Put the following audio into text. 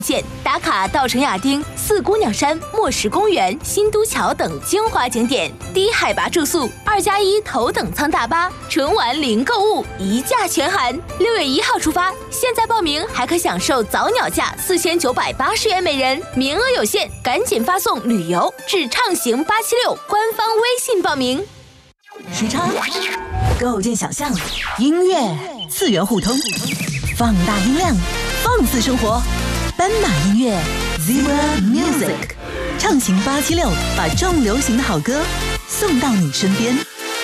线打卡稻城亚丁、四姑娘山、墨石公园、新都桥等精华景点，低海拔住宿，2+1头等舱大巴，纯玩零购物，一价全含。6月1号出发，现在报名还可享受早鸟价4980元每人，名额有限，赶紧发送旅游至畅行876官方微信报名。 时差构建想象，音乐次元互通，放大音量，放肆生活。斑马音乐 Zebra Music 畅行876，把重流行的好歌送到你身边。